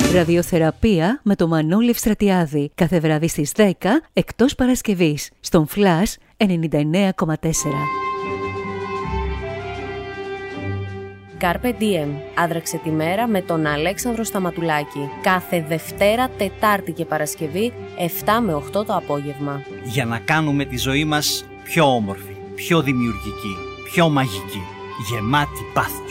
Ραδιοθεραπεία με το Μανώλη Ευστρατιάδη. Κάθε βράδυ στις 10, εκτός Παρασκευής. Στον Flash 99,4. Carpe Diem. Άδραξε τη μέρα με τον Αλέξανδρο Σταματουλάκη. Κάθε Δευτέρα, Τετάρτη και Παρασκευή, 7 με 8 το απόγευμα. Για να κάνουμε τη ζωή μας πιο όμορφη, πιο δημιουργική, πιο μαγική, γεμάτη πάθος.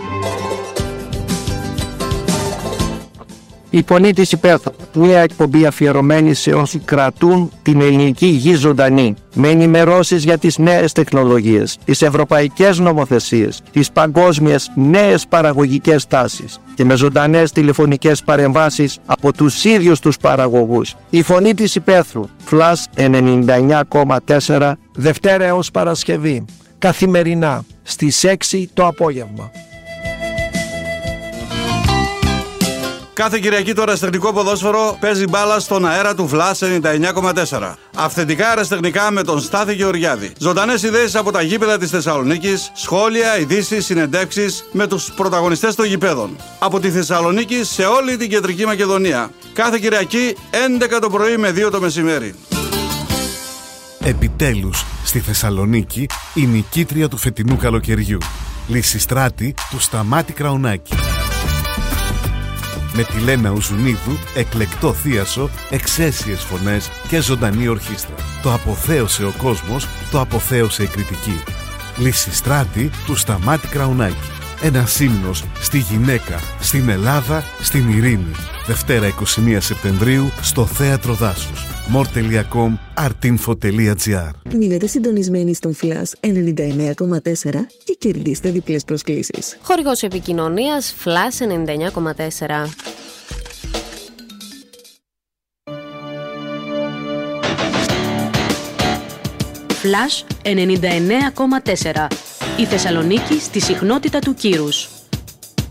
Η Φωνή της Υπέθρου, μια εκπομπή αφιερωμένη σε όσοι κρατούν την ελληνική γη ζωντανή, με ενημερώσεις για τις νέες τεχνολογίες, τις ευρωπαϊκές νομοθεσίες, τις παγκόσμιες νέες παραγωγικές τάσεις και με ζωντανές τηλεφωνικές παρεμβάσεις από τους ίδιους τους παραγωγούς. Η Φωνή της Υπέθρου, Flash 99,4, Δευτέρα έως Παρασκευή, καθημερινά στις 6 το απόγευμα. Κάθε Κυριακή το αεραστεχνικό ποδόσφαιρο παίζει μπάλα στον αέρα του Flash 99,4. Αυθεντικά αεραστεχνικά με τον Στάθη Γεωργιάδη. Ζωντανές ιδέες από τα γήπεδα της Θεσσαλονίκης, σχόλια, ειδήσεις, συνεντεύξεις με τους πρωταγωνιστές των γηπέδων. Από τη Θεσσαλονίκη σε όλη την Κεντρική Μακεδονία. Κάθε Κυριακή 11 το πρωί με 2 το μεσημέρι. Επιτέλους, στη Θεσσαλονίκη η νικήτρια του φετινού καλοκαιριού. Λυσιστράτη του Σταμάτη Κραουνάκη. Με τη Λένα Ουζουνίδου, εκλεκτό θίασο, εξαίσιες φωνές και ζωντανή ορχήστρα. Το αποθέωσε ο κόσμος, το αποθέωσε η κριτική. Λυσιστράτη του Σταμάτη Κραουνάκη. Ένας ύμνος στη γυναίκα, στην Ελλάδα, στην ειρήνη. Δευτέρα 21 Σεπτεμβρίου στο Θέατρο Δάσους. more.com, artinfo.gr. Μείνετε συντονισμένοι στον Flash 99,4 και κερδίστε διπλές προσκλήσεις. Χορηγός επικοινωνίας Flash 99,4. Flash 99,4. Η Θεσσαλονίκη στη συχνότητα του κύρους.